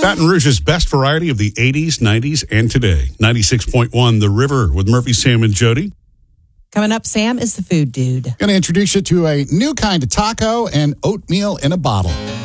Baton Rouge's best variety of the 80s, 90s, and today. 96.1 The River with Murphy, Sam, and Jody. Coming up, Sam is the food dude. Going to introduce you to a new kind of taco and oatmeal in a bottle.